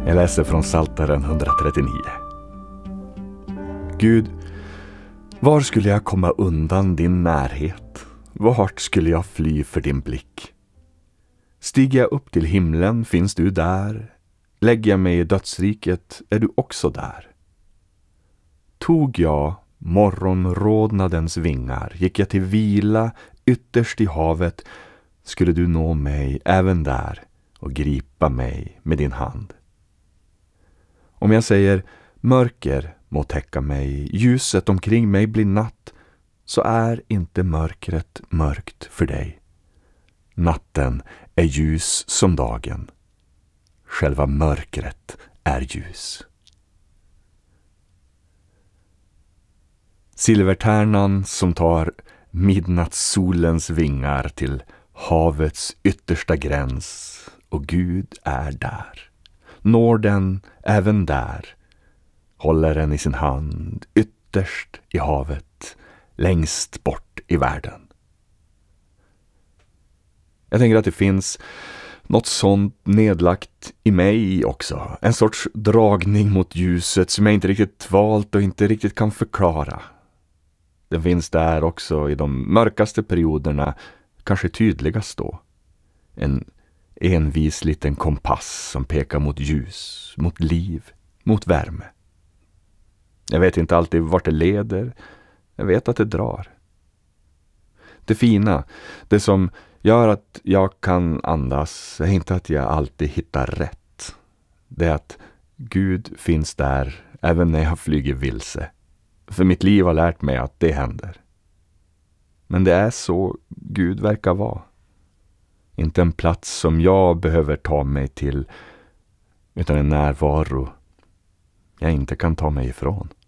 Jag läser från Psaltaren 139. Gud, var skulle jag komma undan din närhet? Vart skulle jag fly för din blick? Stiger jag upp till himlen, finns du där? Lägger jag mig i dödsriket, är du också där? Tog jag morgonrodnadens vingar, gick jag till vila ytterst i havet, skulle du nå mig även där och gripa mig med din hand. Om jag säger mörker må täcka mig, ljuset omkring mig blir natt, så är inte mörkret mörkt för dig. Natten är ljus som dagen. Själva mörkret är ljus. Silvertärnan som tar midnattssolens vingar till havets yttersta gräns, och Gud är där. Når den även där, håller den i sin hand ytterst i havet, längst bort i världen. Jag tänker att det finns något sånt nedlagt i mig också. En sorts dragning mot ljuset som jag inte riktigt valt och inte riktigt kan förklara. Den finns där också i de mörkaste perioderna, kanske tydligast då. En envis liten kompass som pekar mot ljus, mot liv, mot värme. Jag vet inte alltid vart det leder, jag vet att det drar. Det fina, det som gör att jag kan andas, är inte att jag alltid hittar rätt. Det är att Gud finns där även när jag flyger vilse. För mitt liv har lärt mig att det händer. Men det är så Gud verkar vara. Inte en plats som jag behöver ta mig till, utan en närvaro jag inte kan ta mig ifrån.